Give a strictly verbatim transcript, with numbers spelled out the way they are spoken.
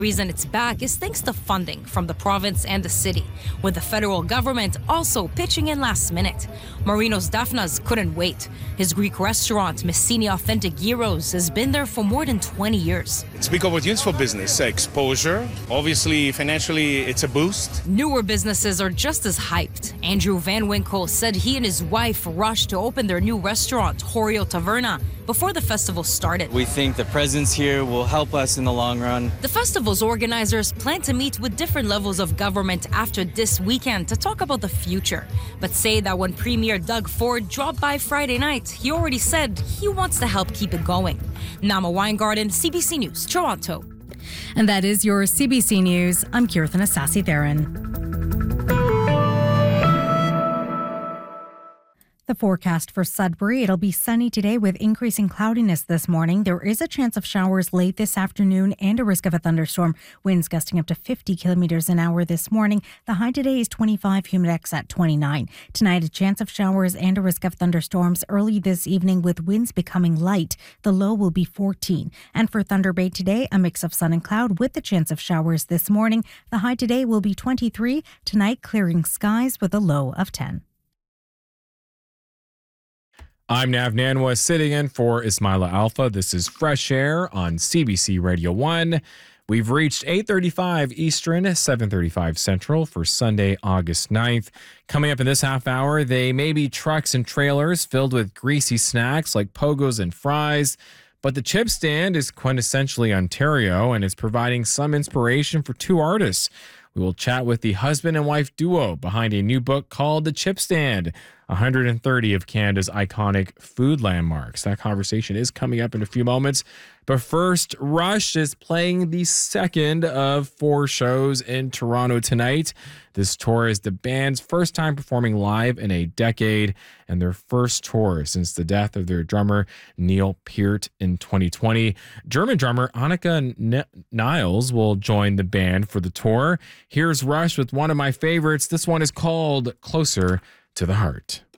reason it's back is thanks to funding from the province and the city, with the federal government also pitching in last minute. Marino's Daphnas couldn't wait. His Greek restaurant, Messini Authentic Gyros, has been there for more than twenty years. It's big opportunities for business, exposure. Obviously, financially, it's a boost. Newer businesses are just as hyped. Andrew Van Winkle said he and his wife rushed to open their new restaurant, Horio Taverna, before the festival started. We think the presence here will help us in the long run. The festival's organizers plan to meet with different levels of government after this weekend to talk about the future, but say that when Premier Doug Ford dropped by Friday night, he already said he wants to help keep it going. Nama Weingarten, C B C News, Toronto. And that is your C B C News. I'm Kirthan Asasi-Theron. The forecast for Sudbury, it'll be sunny today with increasing cloudiness this morning. There is a chance of showers late this afternoon and a risk of a thunderstorm. Winds gusting up to fifty kilometers an hour this morning. The high today is twenty-five, humidex at twenty-nine. Tonight, a chance of showers and a risk of thunderstorms early this evening with winds becoming light. The low will be fourteen. And for Thunder Bay today, a mix of sun and cloud with the chance of showers this morning. The high today will be twenty-three. Tonight, clearing skies with a low of ten. I'm Nav Nanwa, sitting in for Ismaila Alpha. This is Fresh Air on C B C Radio one. We've reached eight thirty-five Eastern, seven thirty-five Central for Sunday, August ninth. Coming up in this half hour, they may be trucks and trailers filled with greasy snacks like pogos and fries, but the chip stand is quintessentially Ontario and is providing some inspiration for two artists. We will chat with the husband and wife duo behind a new book called The Chip Stand, one hundred thirty of Canada's iconic food landmarks. That conversation is coming up in a few moments. But first, Rush is playing the second of four shows in Toronto tonight. This tour is the band's first time performing live in a decade and their first tour since the death of their drummer, Neil Peart, in twenty twenty. German drummer Annika N- Niles will join the band for the tour. Here's Rush with one of my favorites. This one is called Closer to the Heart.